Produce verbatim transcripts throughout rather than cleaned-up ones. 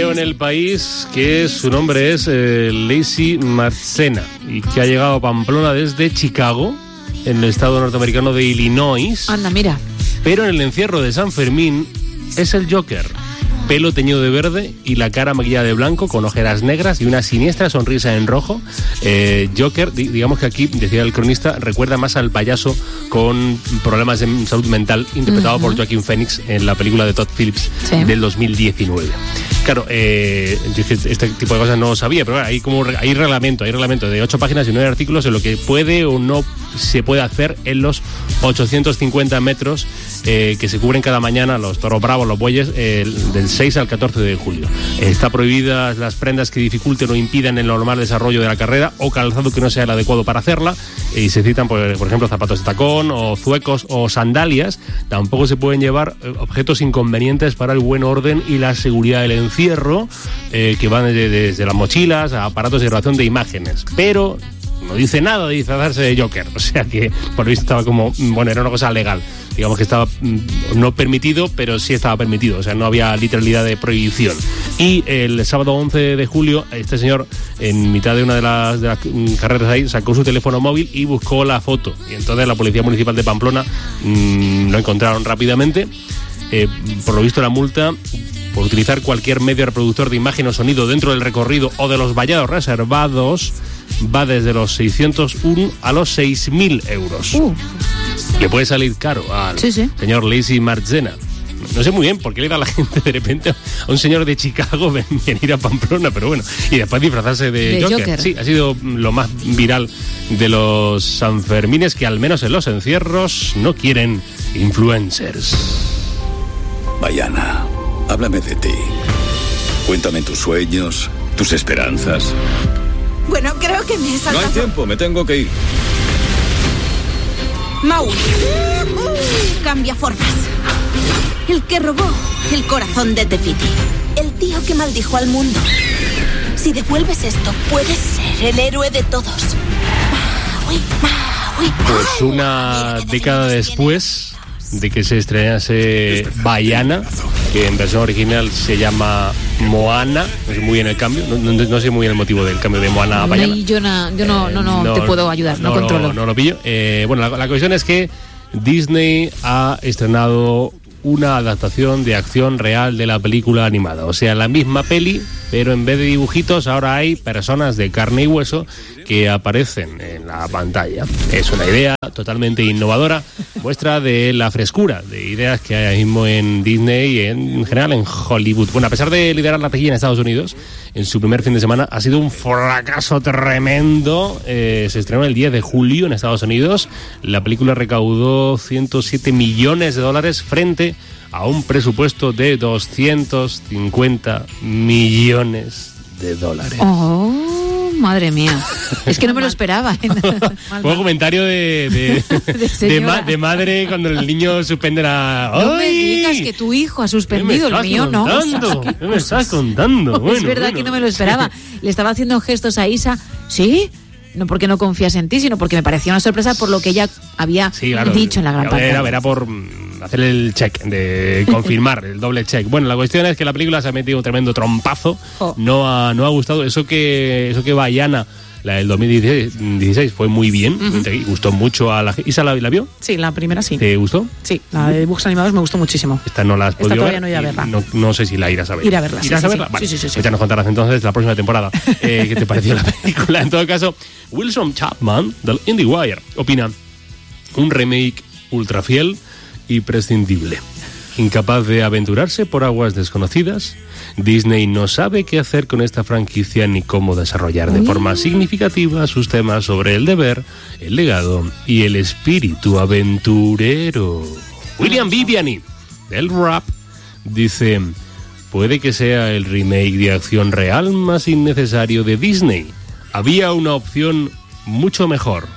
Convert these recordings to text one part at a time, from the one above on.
Leo en El País que su nombre es eh, Lacy Martzena y que ha llegado a Pamplona desde Chicago, en el estado norteamericano de Illinois. Anda, mira. Pero en el encierro de San Fermín es el Joker. Pelo teñido de verde y la cara maquillada de blanco con ojeras negras y una siniestra sonrisa en rojo. Eh, Joker, di- digamos que aquí, decía el cronista, recuerda más al payaso con problemas de salud mental interpretado uh-huh. por Joaquin Phoenix en la película de Todd Phillips sí. del dos mil diecinueve. Claro, eh, este tipo de cosas no lo sabía, pero hay como hay reglamento, hay reglamento de ocho páginas y nueve artículos en lo que puede o no se puede hacer en los ochocientos cincuenta metros eh, que se cubren cada mañana los toros bravos, los bueyes, eh, del seis al catorce de julio. Está prohibidas las prendas que dificulten o impidan el normal desarrollo de la carrera o calzado que no sea el adecuado para hacerla, y se citan, por, por ejemplo, zapatos de tacón o zuecos o sandalias. Tampoco se pueden llevar objetos inconvenientes para el buen orden y la seguridad del encierro, eh, que van desde, desde las mochilas a aparatos de grabación de imágenes. Pero no dice nada de disfrazarse de Joker, o sea que por lo visto estaba como, bueno, era una cosa legal, digamos que estaba no permitido, pero sí estaba permitido, o sea, no había literalidad de prohibición. Y el sábado once de julio, este señor, en mitad de una de las, de las carreras ahí, sacó su teléfono móvil y buscó la foto, y entonces la Policía Municipal de Pamplona mmm, lo encontraron rápidamente. Eh, por lo visto la multa por utilizar cualquier medio reproductor de imagen o sonido dentro del recorrido o de los vallados reservados va desde los seiscientos uno a los seis mil euros. Uh. Le puede salir caro al sí, sí. señor Lacy Martzena. No sé muy bien por qué le da a la gente de repente a un señor de Chicago venir a Pamplona, pero bueno, y después disfrazarse de, de Joker. Joker. Sí, ha sido lo más viral de los Sanfermines, que al menos en los encierros no quieren influencers. Vaiana, háblame de ti. Cuéntame tus sueños, tus esperanzas. Bueno, creo que me he saltado. No hay tiempo, me tengo que ir. Maui. Cambia formas. El que robó el corazón de Tefiti. El tío que maldijo al mundo. Si devuelves esto, puedes ser el héroe de todos. Maui, Maui. Pues una década después de que se estrenase Vaiana, que en versión original se llama Moana, no sé muy bien el cambio, no, no, no sé muy bien el motivo del cambio de Moana a Vaiana. No, yo no, yo no, no, no, no te puedo ayudar, no, no controlo. No, no lo pillo. Eh, bueno, la, la cuestión es que Disney ha estrenado una adaptación de acción real de la película animada. O sea, la misma peli, pero en vez de dibujitos ahora hay personas de carne y hueso que aparecen en la pantalla. Es una idea totalmente innovadora, muestra de la frescura de ideas que hay ahora mismo en Disney y en general en Hollywood. Bueno, a pesar de liderar la taquilla en Estados Unidos, en su primer fin de semana ha sido un fracaso tremendo. Eh, se estrenó el diez de julio en Estados Unidos. La película recaudó ciento siete millones de dólares frente a un presupuesto de doscientos cincuenta millones de dólares. Oh, madre mía. Es que no me lo esperaba. Fue comentario de, de, de, de, ma, de madre cuando el niño suspende la... No me digas que tu hijo ha suspendido, el mío no. ¿Qué me estás contando? Bueno, es verdad bueno. que no me lo esperaba. Le estaba haciendo gestos a Isa. ¿Sí? No porque no confías en ti, sino porque me parecía una sorpresa por lo que ella había sí, claro, dicho en la gran pantalla. Era, era por hacer el check, de confirmar el doble check. Bueno, la cuestión es que la película se ha metido un tremendo trompazo. Oh. No ha, no ha gustado. Eso que, eso que Vaiana, la del dos mil dieciséis, fue muy bien. Uh-huh. Te gustó mucho a la gente. ¿Isa la, la vio? Sí, la primera sí. ¿Te gustó? Sí, la de dibujos animados me gustó muchísimo. Esta no la has podido ver. Esta todavía no iré a verla. No, no sé si la irás a ver. Ir a verla, ¿Irás sí, a sí, verla? Sí. Vale. Sí, sí, sí, pues ya nos contarás entonces la próxima temporada eh, qué te pareció la película. En todo caso, Wilson Chapman del IndieWire opina: un remake ultra fiel y prescindible. Incapaz de aventurarse por aguas desconocidas, Disney no sabe qué hacer con esta franquicia ni cómo desarrollar de forma significativa sus temas sobre el deber, el legado y el espíritu aventurero. William Viviani, del rap, dice: puede que sea el remake de acción real más innecesario de Disney. Había una opción mucho mejor: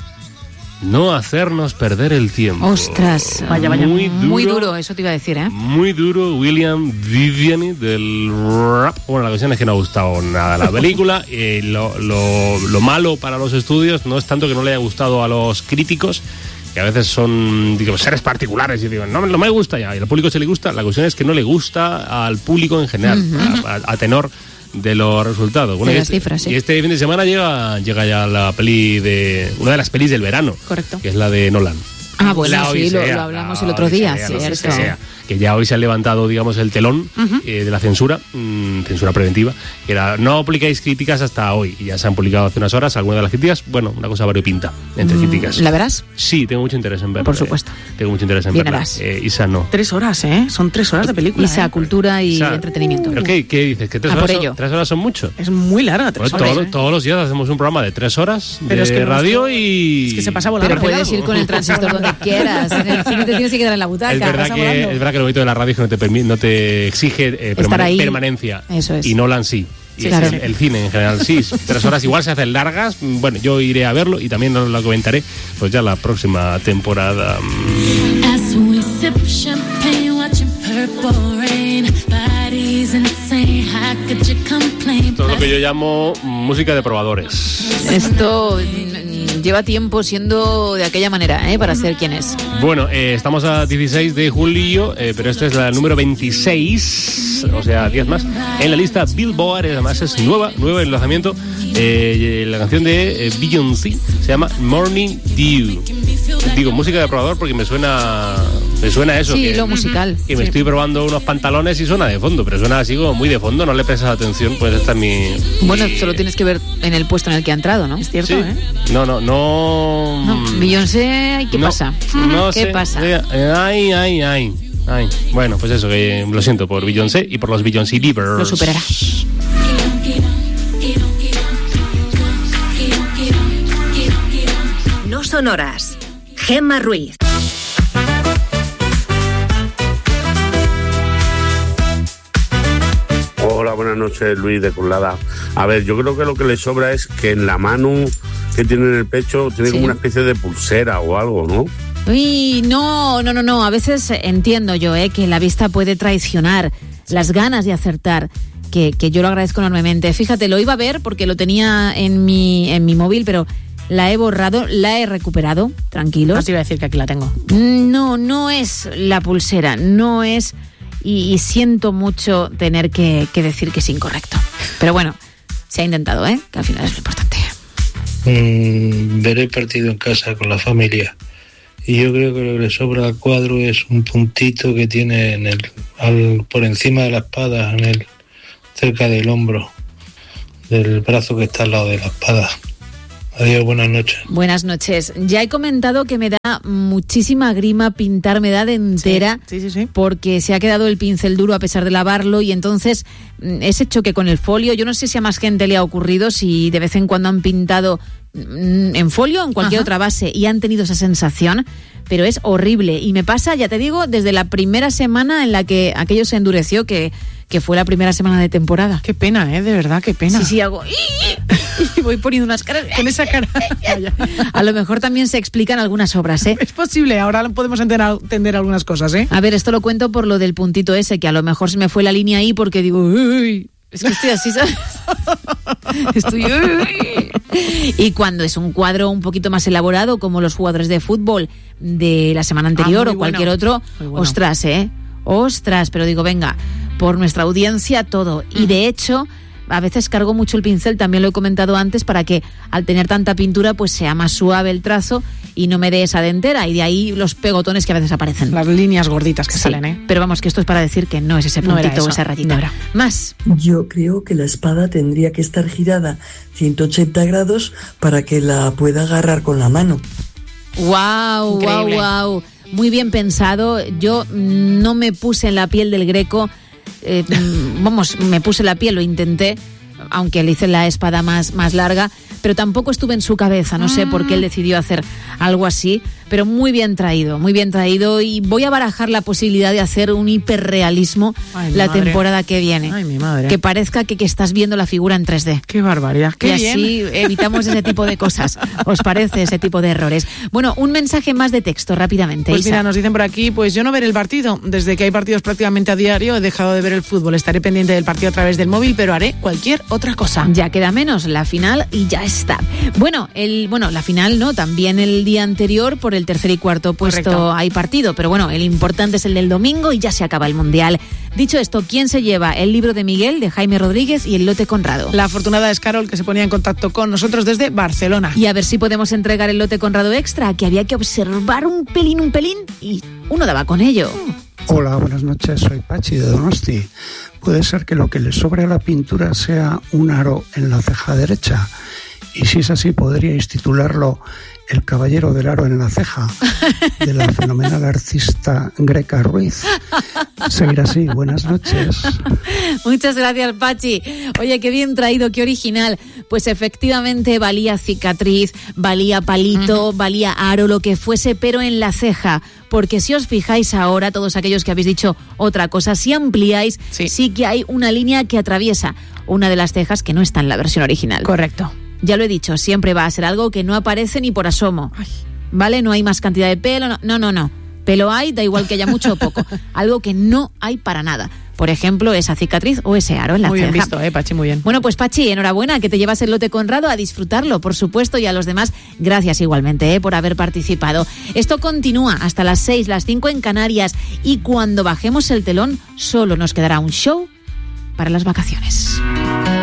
no hacernos perder el tiempo. Ostras, vaya, vaya. Muy duro, muy duro, eso te iba a decir, ¿eh? Muy duro, William Viviani del rap. Bueno, la cuestión es que no ha gustado nada la película. eh, lo, lo, lo malo para los estudios no es tanto que no le haya gustado a los críticos, que a veces son, digo, seres particulares, y digo, no, no me gusta ya, y al público se le gusta. La cuestión es que no le gusta al público en general, uh-huh. a, a, a tenor de los resultados. Bueno, de y, las este, cifras, sí. y este fin de semana llega, llega ya la peli de, una de las pelis del verano. Correcto. Que es la de Nolan. Ah, bueno, la sí, lo, lo hablamos el otro día, cierto. Que ya hoy se ha levantado, digamos, el telón uh-huh. eh, de la censura, mmm, censura preventiva, que era, no publicáis críticas hasta hoy, y ya se han publicado hace unas horas algunas de las críticas, bueno, una cosa variopinta entre mm, críticas. ¿La verás? Sí, tengo mucho interés en verla. Por supuesto. Eh, tengo mucho interés en Bien verla. Eh, Isa no. Tres horas, ¿eh? Son tres horas de película. Isa, ¿eh? cultura y Isa, entretenimiento. ¿Pero qué, qué dices? ¿Que tres, ah, horas por son, tres horas son mucho? Es muy larga, tres pues horas. Todo, ¿eh? Todos los días hacemos un programa de tres horas de Pero es que radio gusta, y... Es que se pasa volando. Pero puedes ir con el transistor donde quieras. En el cine te tienes que quedar en la butaca. Es verdad, que, es verdad que lo bonito de la radio es que no te, permi- no te exige eh, Estar ahí. permanencia. Eso es. Y Nolan sí. Y sí, claro. el, el cine en general sí. Tres horas igual se hacen largas. Bueno, yo iré a verlo y también lo comentaré pues ya la próxima temporada. Esto es lo que yo llamo música de probadores. Esto lleva tiempo siendo de aquella manera, ¿eh? Para ser quien es. Bueno, eh, estamos a dieciséis de julio, eh, pero esta es la número veintiséis, o sea, diez más, en la lista Billboard. Además es nueva, nuevo el lanzamiento. Eh, la canción de eh, Beyoncé se llama Morning Dew. Digo, música de probador porque me suena me suena eso. Sí, que, lo musical. Que me sí. estoy probando unos pantalones y suena de fondo, pero suena así como muy de fondo, no le prestas atención, pues esta es mi... Bueno, mi... solo tienes que ver en el puesto en el que ha entrado, ¿no? Es cierto, sí. ¿eh? No, no, no... No, Beyoncé, ¿qué no, pasa? No ¿Qué sé. pasa? Ay, ay, ay, ay. Bueno, pues eso, que lo siento por Beyoncé y por los Beyoncé Divers. Lo superará. No sonoras. Gemma Ruiz. Hola, buenas noches, Luis de Colada. A ver, yo creo que lo que le sobra es que en la mano que tiene en el pecho tiene sí. como una especie de pulsera o algo, ¿no? Uy, no, no, no, no. A veces entiendo yo, ¿eh? Que la vista puede traicionar las ganas de acertar. Que, que yo lo agradezco enormemente. Fíjate, lo iba a ver porque lo tenía en mi, en mi móvil, pero la he borrado, la he recuperado. Tranquilos. No te iba a decir que aquí la tengo. No, no es la pulsera, no es... Y, y siento mucho tener que, que decir que es incorrecto. Pero bueno, se ha intentado, ¿eh? Que al final es lo importante. Mm, veré el partido en casa con la familia. Y yo creo que lo que le sobra al cuadro es un puntito que tiene en el, al, por encima de la espada, en el, cerca del hombro, del brazo que está al lado de la espada. Adiós, buenas noches. Buenas noches. Ya he comentado que me da muchísima grima pintar, me da de entera, sí, sí, sí, sí. porque se ha quedado el pincel duro a pesar de lavarlo y entonces ese choque con el folio, yo no sé si a más gente le ha ocurrido, si de vez en cuando han pintado en folio o en cualquier Ajá. otra base y han tenido esa sensación, pero es horrible y me pasa, ya te digo, desde la primera semana en la que aquello se endureció, que, que fue la primera semana de temporada. Qué pena, ¿eh? De verdad, qué pena. Sí, sí, hago... y voy poniendo unas caras con esa cara. A lo mejor también se explican algunas obras, ¿eh? Es posible, ahora podemos entender, entender algunas cosas, ¿eh? A ver, esto lo cuento por lo del puntito ese, que a lo mejor se me fue la línea ahí porque digo, uy, es que estoy así, ¿sabes? Estoy... Uy. Y cuando es un cuadro un poquito más elaborado, como los jugadores de fútbol de la semana anterior ah, o cualquier bueno. otro, bueno. ostras, ¿eh? Ostras, pero digo, venga, por nuestra audiencia todo. Y de hecho... A veces cargo mucho el pincel, también lo he comentado antes, para que al tener tanta pintura pues sea más suave el trazo y no me dé esa dentera, y de ahí los pegotones que a veces aparecen. Las líneas gorditas que sí, salen, ¿eh? Pero vamos, que esto es para decir que no es ese puntito no o esa rayita. No era. Más. Yo creo que la espada tendría que estar girada ciento ochenta grados para que la pueda agarrar con la mano. Wow, wow, wow. Muy bien pensado. Yo no me puse en la piel del Greco. Eh, vamos, me puse la piel, lo intenté, aunque le hice la espada más, más larga, pero tampoco estuve en su cabeza, no sé por qué él decidió hacer algo así, pero muy bien traído, muy bien traído, y voy a barajar la posibilidad de hacer un hiperrealismo Ay, la madre. temporada que viene. Ay, mi madre. Que parezca que, que estás viendo la figura en tres D. ¡Qué barbaridad! ¡Qué y bien! así evitamos ese tipo de cosas. ¿Os parece ese tipo de errores? Bueno, un mensaje más de texto rápidamente. Pues Isa. mira, nos dicen por aquí, pues yo no veré el partido. Desde que hay partidos prácticamente a diario he dejado de ver el fútbol. Estaré pendiente del partido a través del móvil, pero haré cualquier otra cosa. Ya queda menos, la final y ya está. Bueno, el, bueno, la final no, también el día anterior por el el tercer y cuarto puesto Correcto. hay partido, pero bueno, el importante es el del domingo y ya se acaba el Mundial. Dicho esto, ¿quién se lleva el libro de Miguel, de Jaime Rodríguez y el lote Conrado? La afortunada es Carol, que se ponía en contacto con nosotros desde Barcelona. Y a ver si podemos entregar el lote Conrado extra, que había que observar un pelín, un pelín, y uno daba con ello. Hola, buenas noches, soy Pachi de Donosti. Puede ser que lo que le sobre a la pintura sea un aro en la ceja derecha. Y si es así, podríais titularlo El caballero del aro en la ceja, de la fenomenal artista Greca Ruiz. Seguir así, buenas noches. Muchas gracias, Pachi. Oye, qué bien traído, qué original. Pues efectivamente valía cicatriz, valía palito, uh-huh. valía aro, lo que fuese, pero en la ceja. Porque si os fijáis ahora, todos aquellos que habéis dicho otra cosa, si ampliáis, sí, sí que hay una línea que atraviesa una de las cejas que no está en la versión original. Correcto. Ya lo he dicho, siempre va a ser algo que no aparece ni por asomo. Ay. ¿Vale? No hay más cantidad de pelo, no, no, no. no. Pelo hay, da igual que haya mucho o poco. Algo que no hay para nada. Por ejemplo, esa cicatriz o ese aro en la muy ceja. Muy bien visto, eh, Pachi, muy bien. Bueno, pues Pachi, enhorabuena, que te llevas el lote Conrado, a disfrutarlo, por supuesto, y a los demás, gracias igualmente eh, por haber participado. Esto continúa hasta las seis, las cinco en Canarias, y cuando bajemos el telón, solo nos quedará un show para las vacaciones.